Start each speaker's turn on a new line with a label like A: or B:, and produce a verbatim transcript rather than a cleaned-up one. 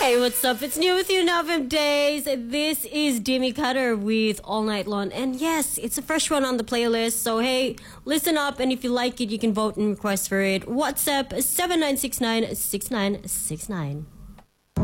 A: Hey, what's up? It's New With You Novim Days. This is Demi Cutter with All Night Long. And yes, it's a fresh one on the playlist. So hey, listen up, and if you like it, you can vote and request for it. WhatsApp seven nine six nine six nine six nine.